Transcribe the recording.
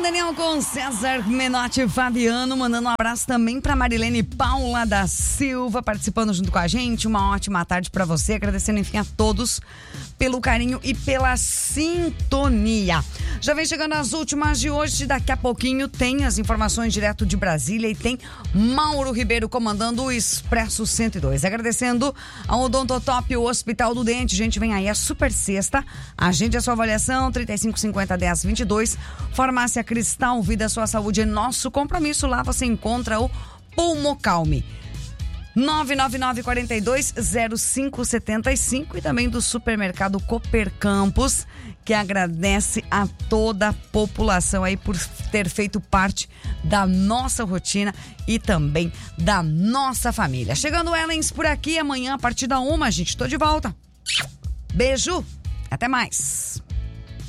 Daniel com César Menotti e Fabiano, mandando um abraço também pra Marilene Paula da Silva, participando junto com a gente. Uma ótima tarde pra você, agradecendo enfim a todos pelo carinho e pela sintonia. Já vem chegando as últimas de hoje, daqui a pouquinho tem as informações direto de Brasília e tem Mauro Ribeiro comandando o Expresso 102. Agradecendo ao Odontotop, o Hospital do Dente. Gente, vem aí a super sexta, agende a sua avaliação, 3550-1022, Farmácia Cristal, vida, sua saúde é nosso compromisso. Lá você encontra o Pulmocalme. 999-42-0575 e também do supermercado Cooper Campos, que agradece a toda a população aí por ter feito parte da nossa rotina e também da nossa família. Chegando Ellens por aqui, amanhã a partir da 1, gente, tô de volta. Beijo, até mais.